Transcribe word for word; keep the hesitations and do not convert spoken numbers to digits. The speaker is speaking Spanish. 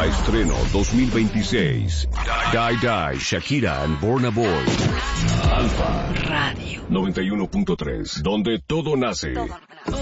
Estreno dos mil veintiséis. Die Die, Shakira and Burna Boy. Alfa Radio noventa y uno punto tres, donde todo nace. Todo.